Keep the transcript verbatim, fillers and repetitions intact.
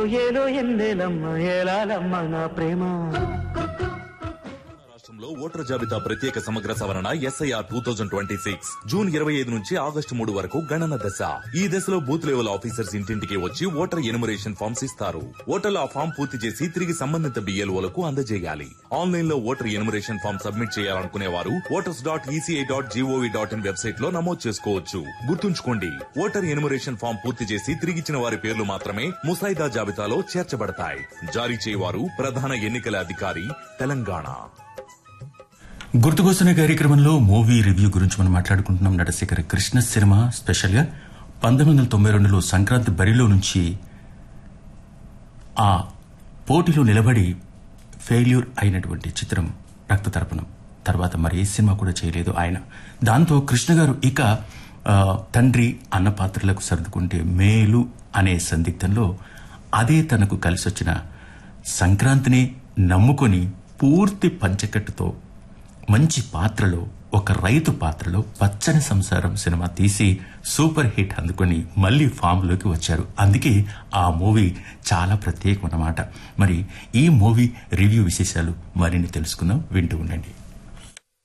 ఏలో ఎన్నేలమ్మ ఏలాలమ్మ నా ప్రేమ. రాష్ట్రంలో ఓటర్ జాబితా ప్రత్యేక సమగ్ర సవరణ SIR two thousand twenty six June ఇరవై ఐదు నుంచి ఆగస్టు మూడు వరకు గణన దశ. ఈ దశలో బూత్ లెవెల్ ఆఫీసర్స్ ఇంటింటికి వచ్చి ఓటర్ ఎన్యుమరేషన్ ఫామ్స్ ఇస్తారు. ఓటర్లు ఆ ఫామ్ పూర్తి చేసి తిరిగి సంబంధిత బిఎల్ఓలకు అందజేయాలి. ఆన్లైన్ లో ఓటర్ ఎన్యుమరేషన్ ఫామ్ సబ్మిట్ చేయాలనుకునే వారు voters dot ECI dot GOV dot in website లో నమోదు చేసుకోవచ్చు. గుర్తుంచుకోండి, ఓటర్ ఎన్యుమరేషన్ ఫామ్ పూర్తి చేసి తిరిగిచ్చిన వారి పేర్లు మాత్రమే ముసాయిదా జాబితాలో చేర్చబడతాయి. జారీ చేయవారు ప్రధాన ఎన్నికల అధికారి, తెలంగాణ. గుర్తుకొస్తున్న కార్యక్రమంలో మూవీ రివ్యూ గురించి మనం మాట్లాడుకుంటున్నాం. నటశేఖర కృష్ణ సినిమా స్పెషల్ గా పంతొమ్మిది వందల తొంభై రెండులో సంక్రాంతి బరిలో నుంచి ఆ పోటీలో నిలబడి ఫెయిల్యూర్ అయినటువంటి చిత్రం రక్తతర్పణం. తర్వాత మరి ఏ సినిమా కూడా చేయలేదు ఆయన. దాంతో కృష్ణ గారు ఇక తండ్రి అన్న పాత్రలకు సర్దుకుంటే మేలు అనే సందిగ్ధంలో అదే తనకు కలిసొచ్చిన సంక్రాంతిని నమ్ముకొని పూర్తి పంచకట్టుతో మంచి పాత్రలో, ఒక రైతు పాత్రలో పచ్చని సంసారం సినిమా తీసి సూపర్ హిట్ అందుకొని మళ్లీ ఫామ్ లోకి వచ్చారు. అందుకే ఆ మూవీ చాలా ప్రత్యేకం అన్నమాట. మరి ఈ మూవీ రివ్యూ విశేషాలు మరిన్ని తెలుసుకుందాం, వింటూ ఉండండి.